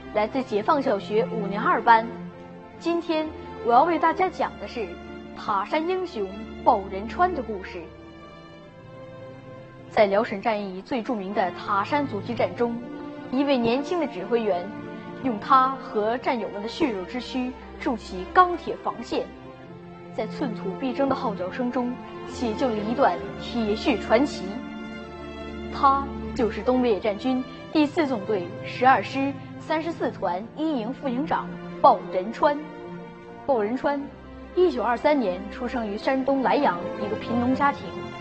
来自解放小学5年2班。今天我要为大家讲的是塔山英雄鲍仁川的故事。在辽沈战役最著名的塔山阻击战中，一位年轻的指挥员用他和战友们的血肉之躯筑起钢铁防线，在寸土必争的号角声中写就了一段铁血传奇。他就是东北野战军第4纵队12师34团1营副营长鲍仁川。鲍仁川1923年出生于山东莱阳一个贫农家庭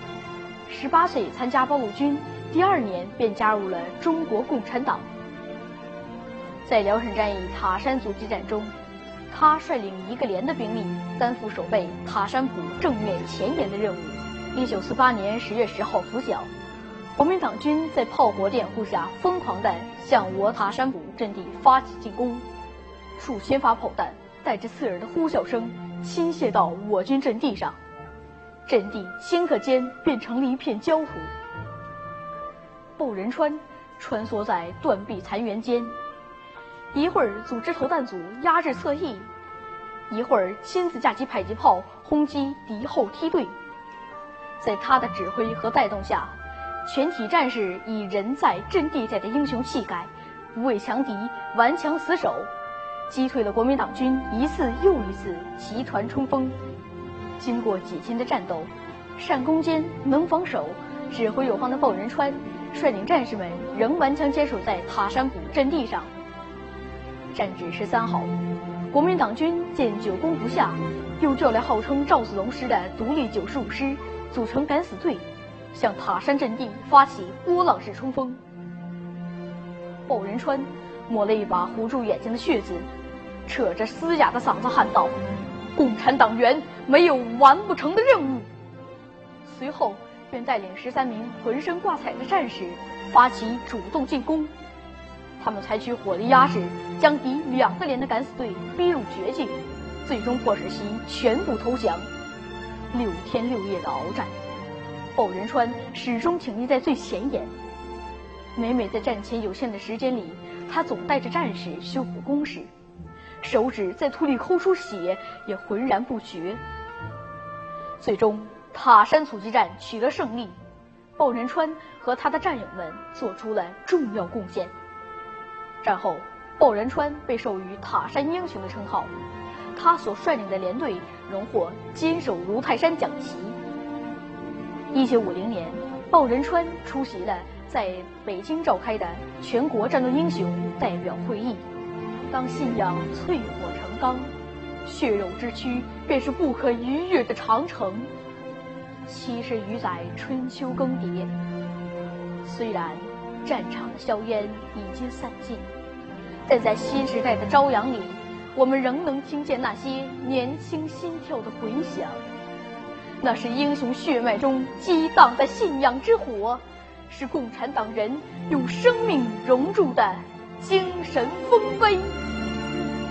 ，18岁参加八路军，第2年便加入了中国共产党。在辽沈战役塔山阻击战中，他率领1个连的兵力，担负守备塔山堡正面前沿的任务。1948年10月10号拂晓，国民党军在炮火的掩护下，疯狂地向我塔山堡阵地发起进攻，数千发炮弹带着刺耳的呼啸声倾泻到我军阵地上，阵地顷刻间变成了一片焦土。鲍仁川穿梭在断壁残垣间，一会儿组织投弹组压制侧翼，一会儿亲自架起迫击炮轰击敌后梯队。在他的指挥和带动下，全体战士以人在阵地在的英雄气概，不畏强敌，顽强死守，击退了国民党军一次又一次集团冲锋。经过几天的战斗，善攻坚，能防守，指挥有方的鲍仁川率领战士们仍顽强坚守在塔山堡阵地上。战至13号，国民党军见久攻不下，又调来号称赵子龙师的独立95师，组成敢死队，向塔山阵地发起波浪式冲锋。鲍仁川抹了一把糊住眼睛的血渍，扯着嘶哑的嗓子喊道：“共产党员没有完不成的任务。”随后便带领13名浑身挂彩的战士发起主动进攻。他们采取火力压制，将敌2个连的敢死队逼入绝境，最终迫使其全部投降。6天6夜的鏖战，鲍仁川始终挺立在最前沿。每每在战前有限的时间里，他总带着战士修补工事，手指在土里抠出血也浑然不觉。最终塔山阻击战取得胜利，鲍仁川和他的战友们做出了重要贡献。战后，鲍仁川被授予塔山英雄的称号，他所率领的连队荣获坚守如泰山奖旗。1950年，鲍仁川出席了在北京召开的全国战斗英雄代表会议。当信仰淬火成钢，血肉之躯便是不可逾越的长城。70余载春秋更迭，虽然战场的硝烟已经散尽，但在新时代的朝阳里，我们仍能听见那些年轻心跳的回响。那是英雄血脉中激荡的信仰之火，是共产党人用生命熔铸的精神丰碑。